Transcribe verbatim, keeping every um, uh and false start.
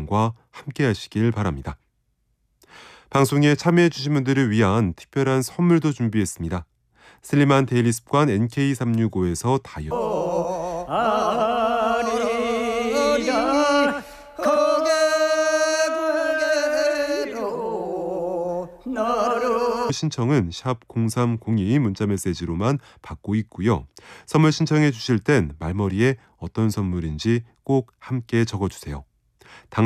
건강과 함께 하시길 바랍니다. 방송에 참여해 주신 분들을 위한 특별한 선물도 준비했습니다. 슬림한 데일리 습관 엔케이 삼육오에서 다이어트 아리라 고개 고개로 나를 신청은 샵 공삼공이 문자메시지로만 받고 있고요. 선물 신청해 주실 땐 말머리에 어떤 선물인지 꼭 함께 적어주세요.